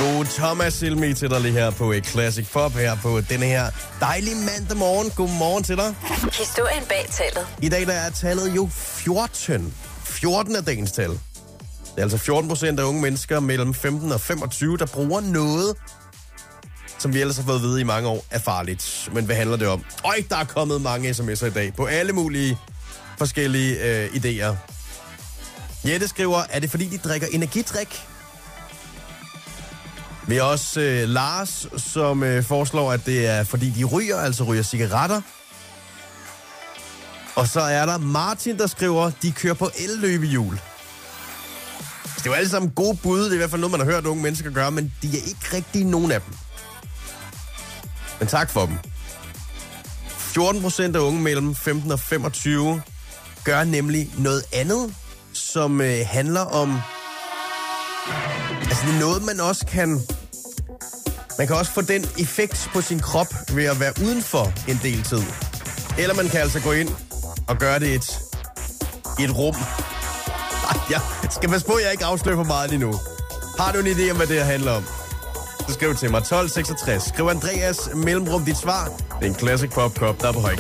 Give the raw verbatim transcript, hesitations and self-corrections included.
God Thomas Helmi til dig lige her på et Classic Pop her på denne her dejlige mandag morgen. Godmorgen til dig. Historien bag tallet. I dag der er tallet jo fjorten. fjorten er dagens tal. Det er altså fjorten procent af unge mennesker mellem femten og femogtyve, der bruger noget, som vi ellers har fået at vide i mange år, er farligt. Men hvad handler det om? Øj, der er kommet mange sms'er i dag på alle mulige forskellige øh, idéer. Jette skriver, er det fordi de drikker energidrik? Vi har også øh, Lars, som øh, foreslår, at det er fordi de ryger, altså ryger cigaretter. Og så er der Martin, der skriver, de kører på elløbehjul. Det er jo alle sammen gode bud, det er i hvert fald noget, man har hørt unge mennesker gøre, men de er ikke rigtig nogen af dem. Men tak for dem. fjorten procent af unge mellem femten og femogtyve gør nemlig noget andet, som øh, handler om... Altså det er noget, man også kan... Man kan også få den effekt på sin krop ved at være udenfor en del tid. Eller man kan altså gå ind og gøre det i et, i et rum. Ej, jeg skal passe på, at jeg ikke afslører for meget lige nu. Har du en idé om, hvad det her handler om? Så skriv til mig tolv seksogtres. Skriv Andreas mellemrum dit svar. Det er en Classic Pop Cup, der er på højkant.